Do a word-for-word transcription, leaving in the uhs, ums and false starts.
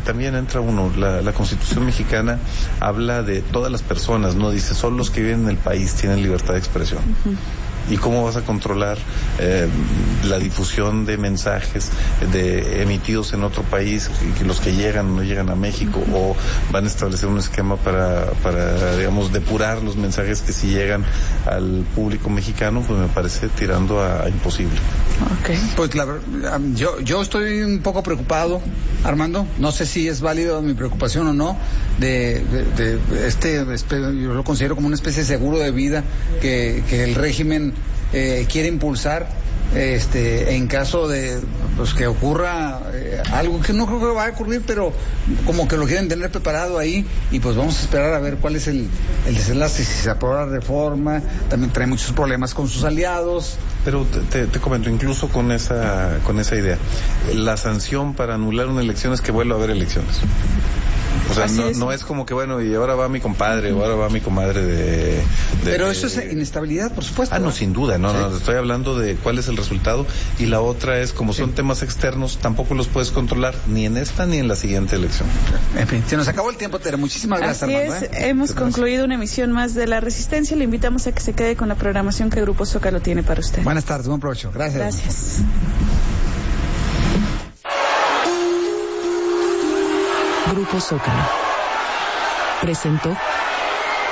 también entra uno, la, la Constitución mexicana habla de todas las personas, no dice solo los que viven en el país tienen libertad de expresión. Uh-huh. ¿Y cómo vas a controlar eh, la difusión de mensajes de emitidos en otro país, que los que llegan o no llegan a México, uh-huh. o van a establecer un esquema para, para, digamos, depurar los mensajes que sí llegan al público mexicano? Pues me parece tirando a, a imposible. Okay. Pues la, yo, yo estoy un poco preocupado, Armando, no sé si es válido mi preocupación o no, de, de, de este, yo lo considero como una especie de seguro de vida que, que el régimen Eh, quiere impulsar este en caso de pues que ocurra eh, algo que no creo que va a ocurrir, pero como que lo quieren tener preparado ahí, y pues vamos a esperar a ver cuál es el, el desenlace, si se aprueba la reforma. También trae muchos problemas con sus aliados. Pero te, te, te comento, incluso con esa con esa idea, la sanción para anular una elección es que vuelva a haber elecciones. O sea, no es. no es como que, bueno, y ahora va mi compadre, o ahora va mi comadre de... de Pero de, eso es inestabilidad, por supuesto. Ah, no, sin duda, no, ¿sí? no, estoy hablando de cuál es el resultado, y la otra es, como sí. son temas externos, tampoco los puedes controlar, ni en esta ni en la siguiente elección. En fin, se nos acabó el tiempo, Tere, muchísimas gracias, Así Armando. es, ¿eh? hemos concluido una emisión más de La Resistencia. Le invitamos a que se quede con la programación que Grupo Zócalo tiene para usted. Buenas tardes, buen provecho. Gracias. Gracias. Grupo Zócalo presentó